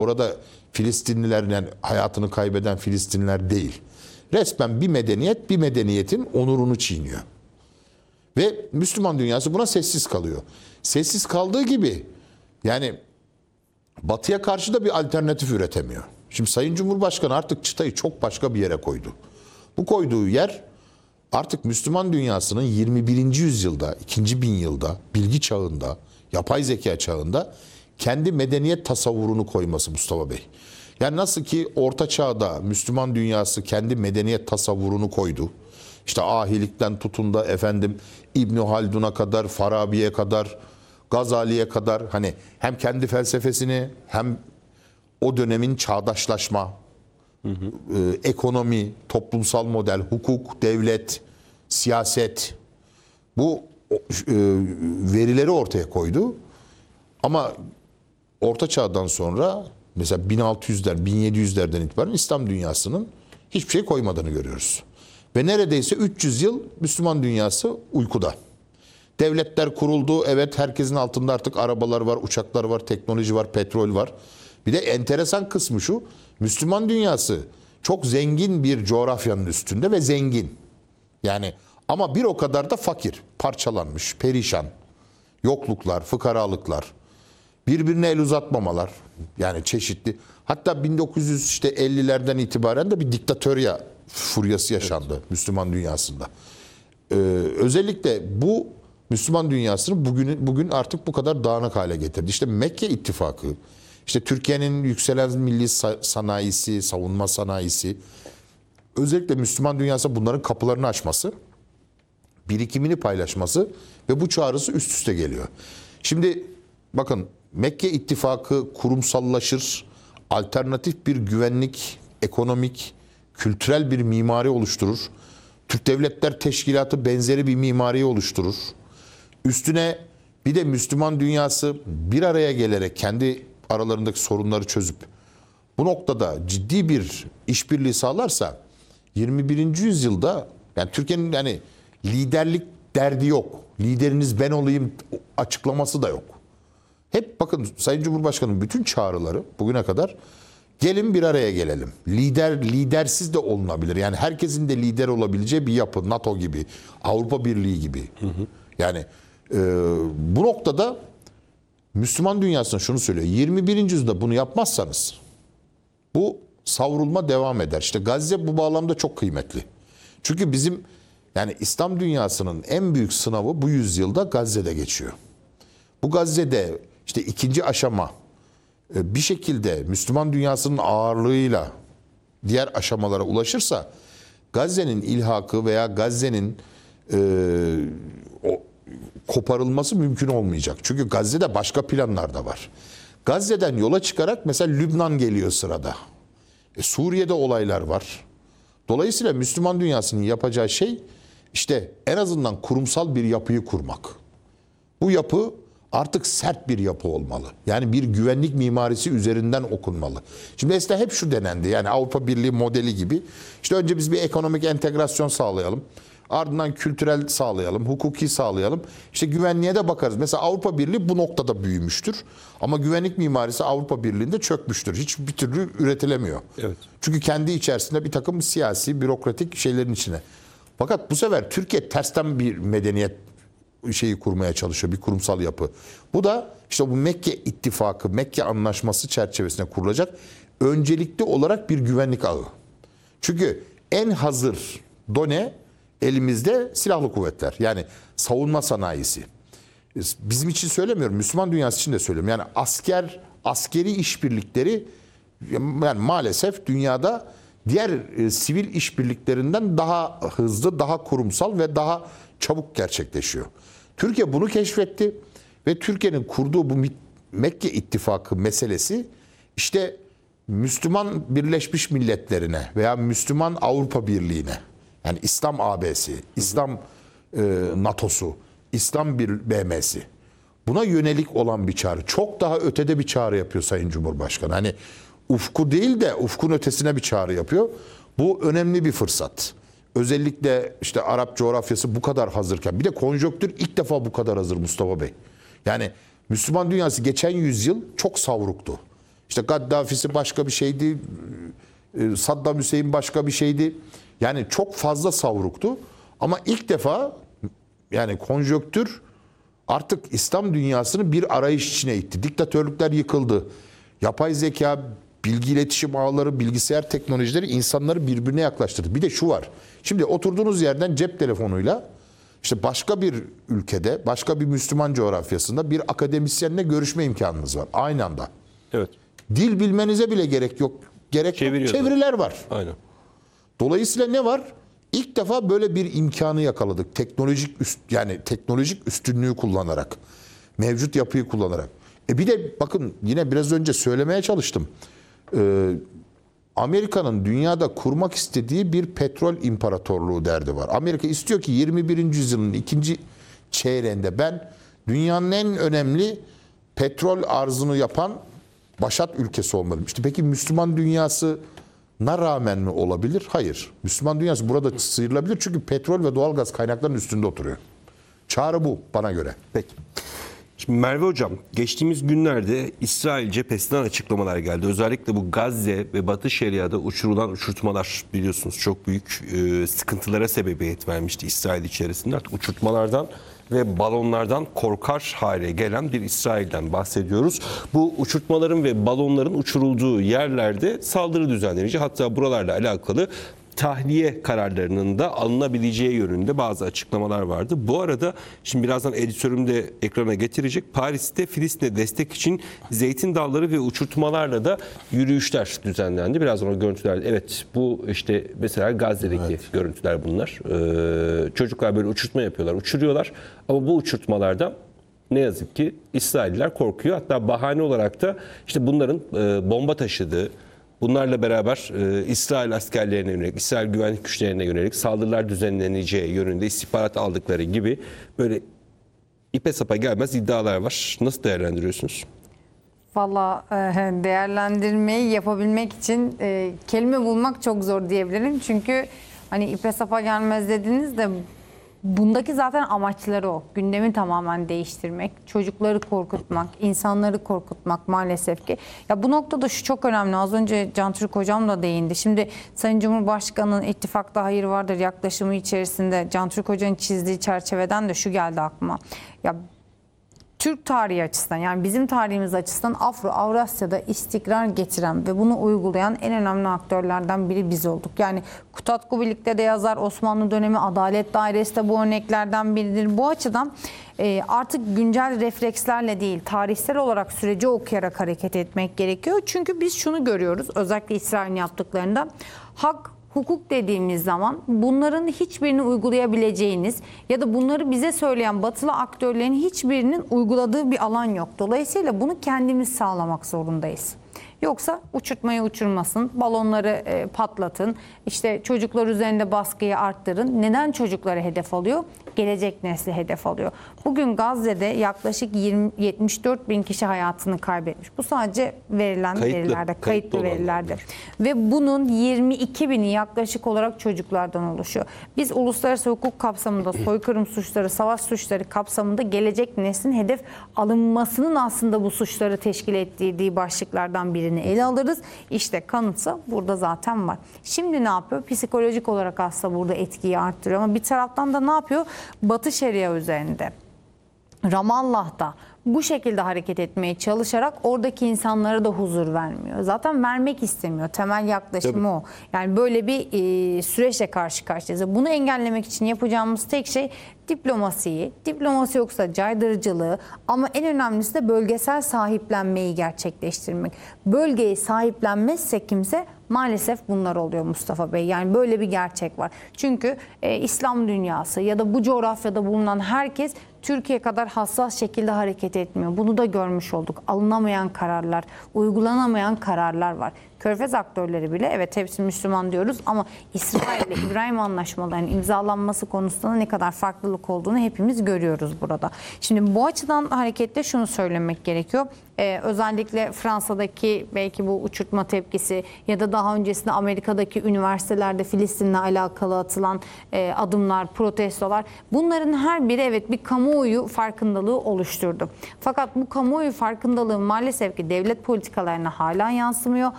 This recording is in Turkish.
Orada Filistinliler, yani hayatını kaybeden Filistinliler değil. Resmen bir medeniyet bir medeniyetin onurunu çiğniyor. Ve Müslüman dünyası buna sessiz kalıyor. Sessiz kaldığı gibi yani Batı'ya karşı da bir alternatif üretemiyor. Şimdi Sayın Cumhurbaşkanı artık çıtayı çok başka bir yere koydu. Bu koyduğu yer artık Müslüman dünyasının 21. yüzyılda, 2. bin yılda, bilgi çağında, yapay zeka çağında kendi medeniyet tasavvurunu koyması Mustafa Bey. Yani nasıl ki Orta Çağ'da Müslüman dünyası kendi medeniyet tasavvurunu koydu. İşte ahilikten tutun da efendim İbn Haldun'a kadar, Farabi'ye kadar, Gazali'ye kadar hani hem kendi felsefesini hem o dönemin çağdaşlaşma, ekonomi, toplumsal model, hukuk, devlet, siyaset bu verileri ortaya koydu. Ama Orta Çağ'dan sonra mesela 1600'ler, 1700'lerden itibaren İslam dünyasının hiçbir şey koymadığını görüyoruz. Ve neredeyse 300 yıl Müslüman dünyası uykuda. Devletler kuruldu. Evet, herkesin altında artık arabalar var, uçaklar var, teknoloji var, petrol var. Bir de enteresan kısmı şu. Müslüman dünyası çok zengin bir coğrafyanın üstünde ve zengin. Yani ama bir o kadar da fakir, parçalanmış, perişan. Yokluklar, fıkaralıklar, birbirine el uzatmamalar, yani çeşitli. Hatta 1950'lerden itibaren de bir diktatörya furyası yaşandı Müslüman dünyasında. Özellikle bu Müslüman dünyasını bugün artık bu kadar dağınık hale getirdi. İşte Mekke İttifakı, işte Türkiye'nin yükselen milli sanayisi, savunma sanayisi, özellikle Müslüman dünyası bunların kapılarını açması, birikimini paylaşması ve bu çağrısı üst üste geliyor. Şimdi bakın, Mekke İttifakı kurumsallaşır, alternatif bir güvenlik, ekonomik, kültürel bir mimari oluşturur. Türk Devletler Teşkilatı benzeri bir mimari oluşturur. Üstüne bir de Müslüman dünyası bir araya gelerek kendi aralarındaki sorunları çözüp bu noktada ciddi bir işbirliği sağlarsa 21. yüzyılda yani Türkiye'nin yani liderlik derdi yok. Lideriniz ben olayım açıklaması da yok. Hep bakın Sayın Cumhurbaşkanı'nın bütün çağrıları bugüne kadar gelin bir araya gelelim. Lidersiz de olunabilir. Yani herkesin de lider olabileceği bir yapı. NATO gibi, Avrupa Birliği gibi. Yani bu noktada Müslüman dünyasına şunu söylüyor. 21. yüzyılda bunu yapmazsanız bu savrulma devam eder. İşte Gazze bu bağlamda çok kıymetli. Çünkü bizim yani İslam dünyasının en büyük sınavı bu yüzyılda Gazze'de geçiyor. Bu Gazze'de işte ikinci aşama bir şekilde Müslüman dünyasının ağırlığıyla diğer aşamalara ulaşırsa Gazze'nin ilhakı veya Gazze'nin koparılması mümkün olmayacak. Çünkü Gazze'de başka planlar da var. Gazze'den yola çıkarak mesela Lübnan geliyor sırada. Suriye'de olaylar var. Dolayısıyla Müslüman dünyasının yapacağı şey işte en azından kurumsal bir yapıyı kurmak. Bu yapı artık sert bir yapı olmalı. Yani bir güvenlik mimarisi üzerinden okunmalı. Şimdi eskiden hep şu denendi. Yani Avrupa Birliği modeli gibi. İşte önce biz bir ekonomik entegrasyon sağlayalım. Ardından kültürel sağlayalım, hukuki sağlayalım. İşte güvenliğe de bakarız. Mesela Avrupa Birliği bu noktada büyümüştür. Ama güvenlik mimarisi Avrupa Birliği'nde çökmüştür. Hiçbir türlü üretilemiyor. Evet. Çünkü kendi içerisinde bir takım siyasi, bürokratik şeylerin içine. Fakat bu sefer Türkiye tersten bir medeniyet şeyi kurmaya çalışıyor, bir kurumsal yapı. Bu da işte bu Mekke İttifakı, Mekke Anlaşması çerçevesinde kurulacak öncelikli olarak bir güvenlik ağı. Çünkü en hazır done elimizde silahlı kuvvetler. Yani savunma sanayisi. Bizim için söylemiyorum, Müslüman dünyası için de söylüyorum. Yani askeri işbirlikleri yani maalesef dünyada diğer sivil işbirliklerinden daha hızlı, daha kurumsal ve daha çabuk gerçekleşiyor. Türkiye bunu keşfetti ve Türkiye'nin kurduğu bu Mekke İttifakı meselesi işte Müslüman Birleşmiş Milletlerine veya Müslüman Avrupa Birliği'ne, yani İslam AB'si, İslam NATO'su, İslam BM'si, buna yönelik olan bir çağrı. Çok daha ötede bir çağrı yapıyor Sayın Cumhurbaşkanı. Hani ufku değil de ufkun ötesine bir çağrı yapıyor. Bu önemli bir fırsat. Özellikle işte Arap coğrafyası bu kadar hazırken, bir de konjonktür ilk defa bu kadar hazır Mustafa Bey. Yani Müslüman dünyası geçen yüzyıl çok savruktu. İşte Gaddafi'si başka bir şeydi. Saddam Hüseyin başka bir şeydi. Yani çok fazla savruktu. Ama ilk defa yani konjonktür artık İslam dünyasını bir arayış içine itti. Diktatörlükler yıkıldı. Yapay zeka, bilgi iletişim ağları, bilgisayar teknolojileri insanları birbirine yaklaştırdı. Bir de şu var. Şimdi oturduğunuz yerden cep telefonuyla işte başka bir ülkede, başka bir Müslüman coğrafyasında bir akademisyenle görüşme imkanınız var aynı anda. Evet. Dil bilmenize bile gerek yok. Çeviriler var. Aynen. Dolayısıyla ne var? İlk defa böyle bir imkanı yakaladık. Teknolojik üstünlüğü kullanarak, mevcut yapıyı kullanarak. Bir de bakın yine biraz önce söylemeye çalıştım. Amerika'nın dünyada kurmak istediği bir petrol imparatorluğu derdi var. Amerika istiyor ki 21. yüzyılın ikinci çeyreğinde ben dünyanın en önemli petrol arzını yapan başat ülkesi olmalıyım. İşte peki Müslüman dünyasına rağmen mi olabilir? Hayır. Müslüman dünyası burada sıyrılabilir çünkü petrol ve doğalgaz kaynaklarının üstünde oturuyor. Çağrı bu bana göre. Peki. Şimdi Merve Hocam, geçtiğimiz günlerde İsrail cephesinden açıklamalar geldi. Özellikle bu Gazze ve Batı Şeria'da uçurulan uçurtmalar biliyorsunuz çok büyük sıkıntılara sebebiyet vermişti İsrail içerisinde. Artık uçurtmalardan ve balonlardan korkar hale gelen bir İsrail'den bahsediyoruz. Bu uçurtmaların ve balonların uçurulduğu yerlerde saldırı düzenlenecek. Hatta buralarla alakalı tahliye kararlarının da alınabileceği yönünde bazı açıklamalar vardı. Bu arada şimdi birazdan editörüm de ekrana getirecek. Paris'te Filistin'e destek için zeytin dalları ve uçurtmalarla da yürüyüşler düzenlendi. Birazdan o görüntüler. Evet, bu işte mesela Gazze'deki görüntüler bunlar. Çocuklar böyle uçurtma yapıyorlar, uçuruyorlar. Ama bu uçurtmalarda ne yazık ki İsrailliler korkuyor. Hatta bahane olarak da işte bunların bomba taşıdığı, bunlarla beraber İsrail askerlerine yönelik, İsrail güvenlik güçlerine yönelik saldırılar düzenleneceği yönünde istihbarat aldıkları gibi böyle ipe sapa gelmez iddialar var. Nasıl değerlendiriyorsunuz? Valla değerlendirmeyi yapabilmek için kelime bulmak çok zor diyebilirim. Çünkü hani ipe sapa gelmez dediniz de bundaki zaten amaçları o. Gündemi tamamen değiştirmek, çocukları korkutmak, insanları korkutmak maalesef ki. Ya bu noktada şu çok önemli. Az önce Can Türk Hocam da değindi. Şimdi Sayın Cumhurbaşkanı'nın ittifakta hayır vardır yaklaşımı içerisinde Can Türk Hoca'nın çizdiği çerçeveden de şu geldi aklıma. Ya Türk tarihi açısından yani bizim tarihimiz açısından Avrasya'da istikrar getiren ve bunu uygulayan en önemli aktörlerden biri biz olduk. Yani Kutadgu Birlik'te de yazar, Osmanlı dönemi Adalet Dairesi de bu örneklerden biridir. Bu açıdan artık güncel reflekslerle değil tarihsel olarak süreci okuyarak hareket etmek gerekiyor. Çünkü biz şunu görüyoruz özellikle İsrail'in yaptıklarında hak, hukuk dediğimiz zaman bunların hiçbirini uygulayabileceğiniz ya da bunları bize söyleyen batılı aktörlerin hiçbirinin uyguladığı bir alan yok. Dolayısıyla bunu kendimiz sağlamak zorundayız. Yoksa uçurtmayı uçurmasın, balonları patlatın, işte çocuklar üzerinde baskıyı arttırın. Neden çocukları hedef alıyor? Gelecek nesli hedef alıyor. Bugün Gazze'de yaklaşık 74 bin kişi hayatını kaybetmiş. Bu sadece verilen verilerde, kayıtlı verilerde. Ve bunun 22 bini yaklaşık olarak çocuklardan oluşuyor. Biz uluslararası hukuk kapsamında soykırım suçları, savaş suçları kapsamında gelecek neslin hedef alınmasının aslında bu suçları teşkil ettiği başlıklardan birini ele alırız. İşte kanıtsa burada zaten var. Şimdi ne yapıyor? Psikolojik olarak aslında burada etkiyi arttırıyor ama bir taraftan da ne yapıyor? Batı Şeria üzerinde, Ramallah'ta bu şekilde hareket etmeye çalışarak oradaki insanlara da huzur vermiyor. Zaten vermek istemiyor. Temel yaklaşımı o. Yani böyle bir süreçle karşı karşıyayız. Bunu engellemek için yapacağımız tek şey diplomasiyi, diplomasi yoksa caydırıcılığı ama en önemlisi de bölgesel sahiplenmeyi gerçekleştirmek. Bölgeyi sahiplenmezse kimse maalesef bunlar oluyor Mustafa Bey. Yani böyle bir gerçek var. Çünkü İslam dünyası ya da bu coğrafyada bulunan herkes Türkiye kadar hassas şekilde hareket etmiyor. Bunu da görmüş olduk. Alınamayan kararlar, uygulanamayan kararlar var. Körfez aktörleri bile evet hepsi Müslüman diyoruz ama İsrail ile İbrahim anlaşmalarının imzalanması konusunda ne kadar farklılık olduğunu hepimiz görüyoruz burada. Şimdi bu açıdan hareketle şunu söylemek gerekiyor. Özellikle Fransa'daki belki bu uçurtma tepkisi ya da daha öncesinde Amerika'daki üniversitelerde Filistin'le alakalı atılan adımlar, protestolar bunların her biri evet bir kamuoyu kamuoyu farkındalığı oluşturdu. Fakat bu kamuoyu farkındalığı maalesef ki devlet politikalarına hala yansımıyor.